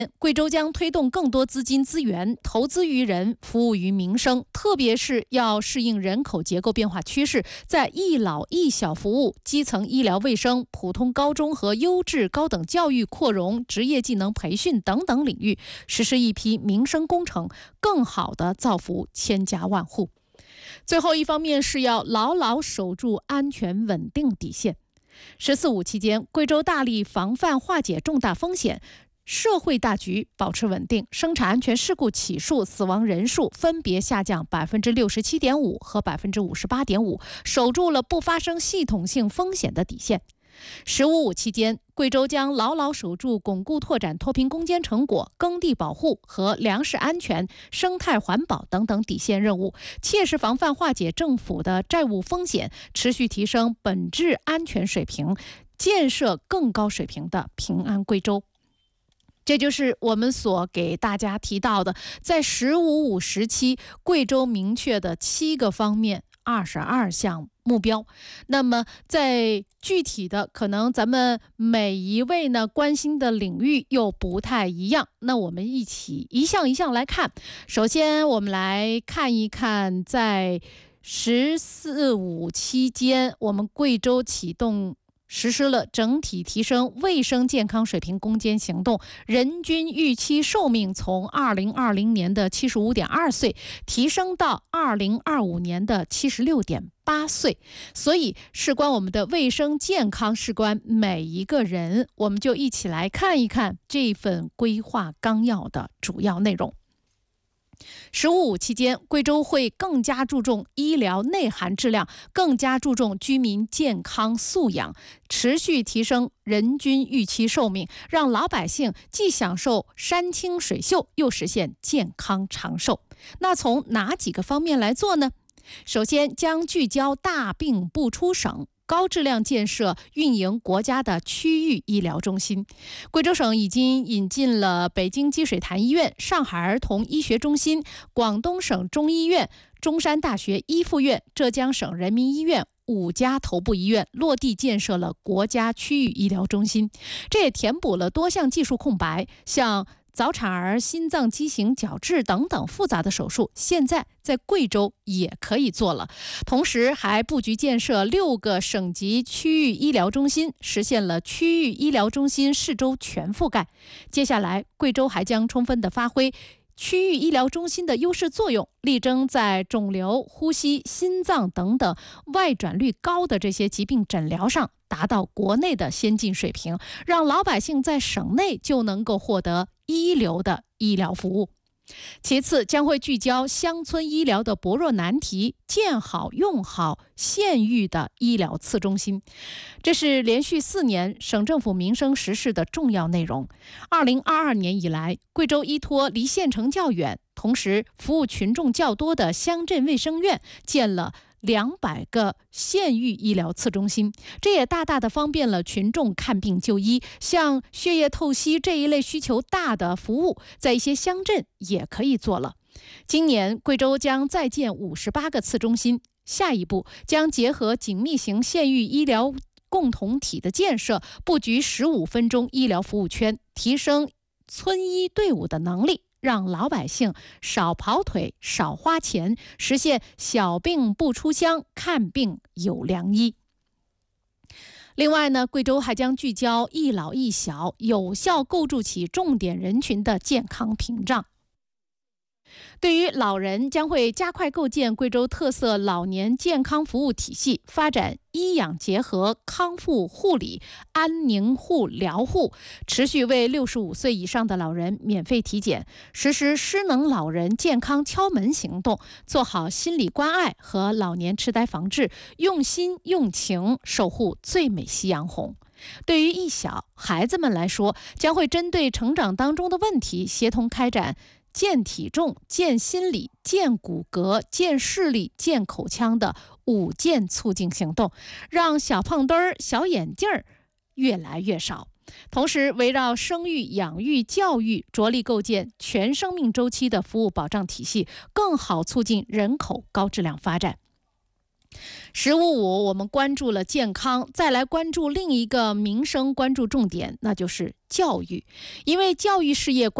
贵州将推动更多资金资源投资于人，服务于民生，特别是要适应人口结构变化趋势，在一老一小服务、基层医疗卫生、普通高中和优质高等教育扩容、职业技能培训等等领域，实施一批民生工程，更好地造福千家万户。最后一方面是要牢牢守住安全稳定底线。14·5期间，贵州大力防范化解重大风险，社会大局保持稳定，生产安全事故起诉、死亡人数分别下降67.5%和58.5%，守住了不发生系统性风险的底线。15·5期间，贵州将牢牢守住巩固拓展脱贫攻坚成果、耕地保护和粮食安全、生态环保等等底线任务，切实防范化解政府的债务风险，持续提升本质安全水平，建设更高水平的平安贵州。这就是我们所给大家提到的，在15·5时期，贵州明确的7个方面，22项目标。那么在具体的，可能咱们每一位呢关心的领域又不太一样，那我们一起一项一项来看。首先我们来看一看，在14·5期间，我们贵州实施了整体提升卫生健康水平攻坚行动，人均预期寿命从2020年的75.2岁提升到2025年的76.8岁。所以事关我们的卫生健康，事关每一个人，我们就一起来看一看这份规划纲要的主要内容。15·5期间，贵州会更加注重医疗内涵质量，更加注重居民健康素养，持续提升人均预期寿命，让老百姓既享受山清水秀，又实现健康长寿。那从哪几个方面来做呢？首先，将聚焦大病不出省，高质量建设运营国家的区域医疗中心。贵州省已经引进了北京积水潭医院、上海儿童医学中心、广东省中医院、中山大学医附院、浙江省人民医院5家头部医院，落地建设了国家区域医疗中心。这也填补了多项技术空白，像早产儿心脏畸形矫治等等复杂的手术，现在在贵州也可以做了。同时还布局建设6个省级区域医疗中心，实现了区域医疗中心市州全覆盖。接下来，贵州还将充分地发挥区域医疗中心的优势作用，力争在肿瘤、呼吸、心脏等等外转率高的这些疾病诊疗上达到国内的先进水平，让老百姓在省内就能够获得一流的医疗服务。其次，将会聚焦乡村医疗的薄弱难题，建好用好县域的医疗次中心。这是连续4年省政府民生实事的重要内容。2022年以来，贵州依托离县城较远，同时服务群众较多的乡镇卫生院，建了200个县域医疗次中心，这也大大的方便了群众看病就医。像血液透析这一类需求大的服务，在一些乡镇也可以做了。今年贵州将再建58个次中心，下一步将结合紧密型县域医疗共同体的建设，布局15分钟医疗服务圈，提升村医队伍的能力，让老百姓少跑腿、少花钱，实现小病不出乡，看病有良医。另外呢，贵州还将聚焦一老一小，有效构筑起重点人群的健康屏障。对于老人，将会加快构建贵州特色老年健康服务体系，发展医养结合、康复护理、安宁护疗护，持续为65岁以上的老人免费体检，实施失能老人健康敲门行动，做好心理关爱和老年痴呆防治，用心用情守护最美夕阳红。对于一小孩子们来说，将会针对成长当中的问题，协同开展健体重、健心理、健骨骼、健视力、健口腔的5健促进行动，让小胖墩儿、小眼镜儿越来越少。同时，围绕生育、养育、教育，着力构建全生命周期的服务保障体系，更好促进人口高质量发展。 15.5，我们关注了健康，再来关注另一个民生关注重点，那就是教育。因为教育事业